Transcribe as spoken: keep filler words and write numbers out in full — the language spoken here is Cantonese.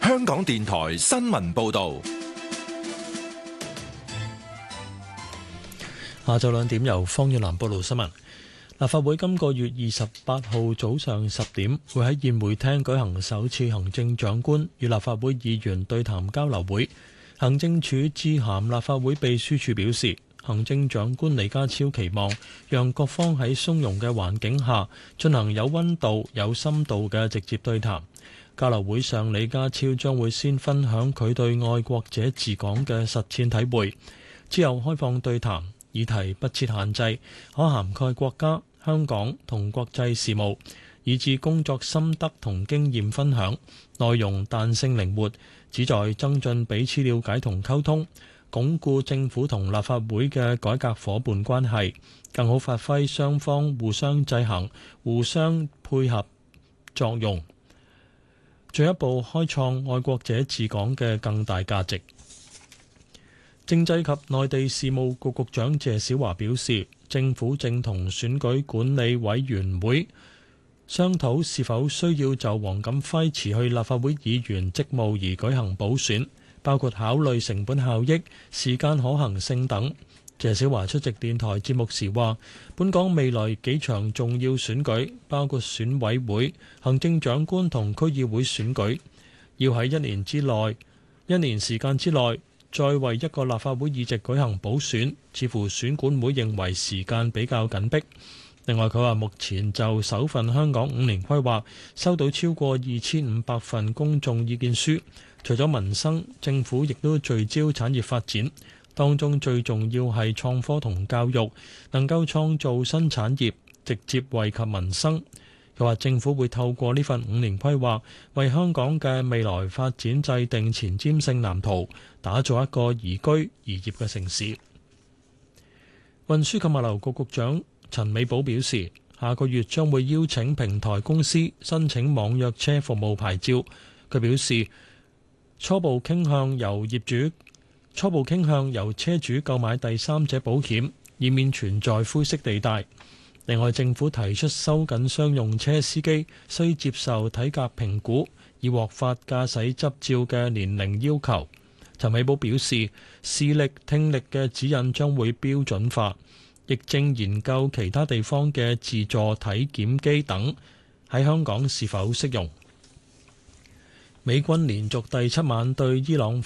香港電台新聞報道。 下晝兩點由方遠南報道新聞。立法會今個月二十八號早上十點會喺宴會廳舉行首次行政長官與立法會議員對談交流會。行政署致函立法會秘書處表示，行政長官李家超期望讓各方喺鬆容嘅環境下進行有溫度、有深度嘅直接對談。交流會上，李家超將會先分享佢對愛國者治港嘅實踐體會，之後開放對談，議題不設限制，可涵蓋國家、香港同國際事務，以至工作心得同經驗分享，內容彈性靈活，旨在增進彼此了解同溝通，鞏固政府同立法會嘅改革夥伴關係，更好發揮雙方互相制衡、互相配合作用，進一步開創愛國者治港嘅更大價值。政制及內地事務局局長謝小華表示，政府正同選舉管理委員會商討是否需要就黃錦輝辭去立法會議員職務而舉行補選，包括考慮成本效益、時間可行性等。謝小華出席電台節目時話，本港未來幾場重要選舉，包括選委會、行政長官同區議會選舉，要喺一年之內、一年時間之內再為一個立法會議席舉行補選，似乎選管會認為時間比較緊迫。另外，佢話目前就首份香港五年規劃收到超過二千五百份公眾意見書，除咗民生，政府亦都聚焦產業發展，當中最重要係創科同教育，能夠創造新產業，直接惠及民生。佢話政府會透過呢份五年規劃，為香港嘅未來發展制定前瞻性藍圖，打造一個宜居宜業嘅城市。運輸及物流局局長陳美寶表示，下個月將會邀請平台公司申請網約車服務牌照。佢表示，初步傾向由業主初步傾向由車主購買第三者保險，以免存在灰色地帶。另外，政府提出收緊商用車司機需接受體格評估以獲發駕駛執照嘅年齡要求。陳美寶表示，視力、聽力嘅指引將會標準化，亦正研究其他地方嘅自助體檢機等喺香港是否適用。美軍連續第七晚對伊朗